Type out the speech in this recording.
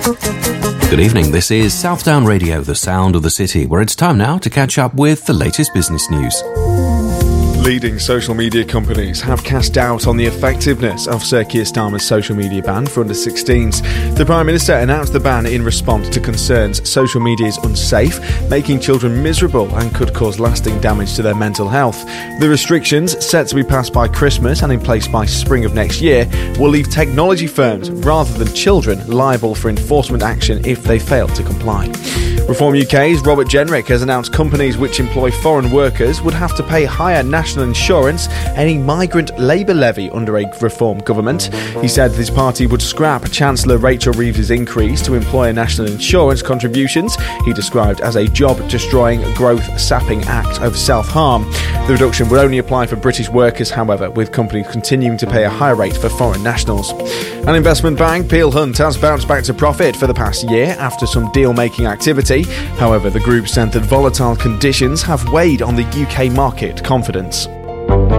Good evening, this is Southdown Radio, the sound of the city, where it's time now to catch up with the latest business news. Leading social media companies have cast doubt on the effectiveness of Sir Keir Starmer's social media ban for under-16s. The Prime Minister announced the ban in response to concerns social media is unsafe, making children miserable and could cause lasting damage to their mental health. The restrictions, set to be passed by Christmas and in place by spring of next year, will leave technology firms, rather than children, liable for enforcement action if they fail to comply. Reform UK's Robert Jenrick has announced companies which employ foreign workers would have to pay higher national insurance, any migrant labour levy under a Reform government. He said his party would scrap Chancellor Rachel Reeves' increase to employer national insurance contributions, he described as a job-destroying, growth-sapping act of self-harm. The reduction would only apply for British workers, however, with companies continuing to pay a higher rate for foreign nationals. An investment bank, Peel Hunt, has bounced back to profit for the past year after some deal-making activity. However, the group said that volatile conditions have weighed on the UK market confidence.